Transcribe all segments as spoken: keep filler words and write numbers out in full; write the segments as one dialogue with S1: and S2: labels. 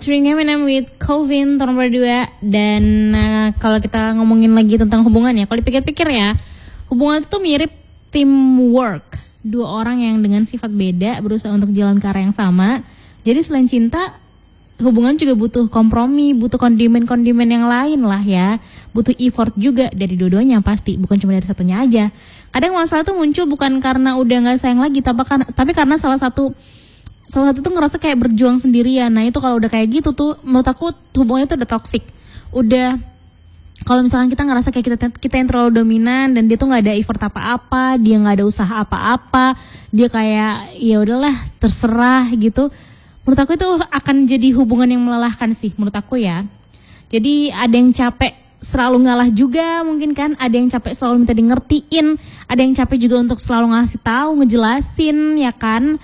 S1: featuring Eminem with Calvin tahun nomor dua. Dan uh, kalau kita ngomongin lagi tentang hubungan ya, kalau dipikir-pikir ya, hubungan itu mirip teamwork. Dua orang yang dengan sifat beda berusaha untuk jalan ke arah yang sama. Jadi selain cinta, hubungan juga butuh kompromi, butuh kondimen-kondimen yang lain lah ya. Butuh effort juga dari dua-duanya pasti, bukan cuma dari satunya aja. Kadang masalah tuh muncul bukan karena udah gak sayang lagi, tapi karena, tapi karena salah satu Salah satu tuh ngerasa kayak berjuang sendirian. Nah itu kalau udah kayak gitu tuh, menurut aku hubungannya tuh udah toxic. Udah, kalau misalkan kita ngerasa kayak kita kita yang terlalu dominan dan dia tuh nggak ada effort apa-apa, dia nggak ada usaha apa-apa, dia kayak ya udahlah terserah gitu. Menurut aku itu akan jadi hubungan yang melelahkan sih, menurut aku ya. Jadi ada yang capek selalu ngalah juga mungkin kan, ada yang capek selalu minta di ngertiin, ada yang capek juga untuk selalu ngasih tahu, ngejelasin ya kan.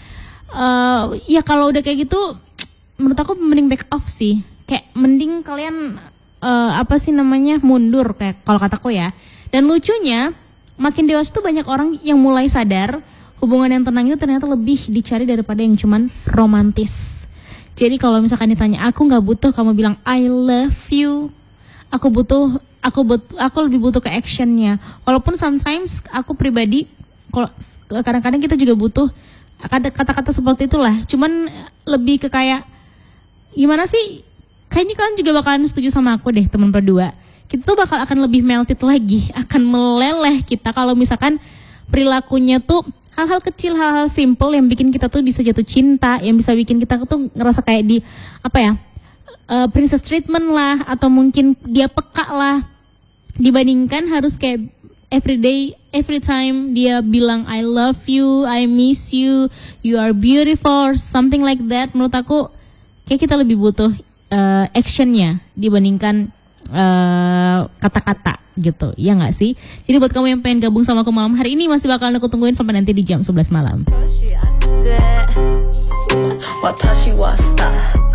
S1: Uh, ya kalau udah kayak gitu, menurut aku mending back off sih. Kayak mending kalian uh, apa sih namanya mundur kayak kalau kataku ya. Dan lucunya makin dewasa tuh banyak orang yang mulai sadar hubungan yang tenang itu ternyata lebih dicari daripada yang cuman romantis. Jadi kalau misalkan ditanya, aku nggak butuh kamu bilang I love you. Aku butuh, aku butuh, aku lebih butuh ke actionnya. Walaupun sometimes aku pribadi, kalau kadang-kadang kita juga butuh kata-kata seperti itulah, cuman lebih ke kayak gimana sih, kayaknya kalian juga bakalan setuju sama aku deh teman berdua, kita tuh bakal akan lebih melted lagi, akan meleleh kita kalau misalkan perilakunya tuh hal-hal kecil, hal-hal simple yang bikin kita tuh bisa jatuh cinta, yang bisa bikin kita tuh ngerasa kayak di apa ya, uh, princess treatment lah, atau mungkin dia peka lah, dibandingkan harus kayak every day, every time dia bilang I love you, I miss you, you are beautiful, something like that. Menurut aku kayak kita lebih butuh uh, actionnya dibandingkan uh, kata-kata gitu, ya nggak sih? Jadi buat kamu yang pengen gabung sama aku malam hari ini, masih bakalan aku tungguin sampai nanti di jam sebelas malam.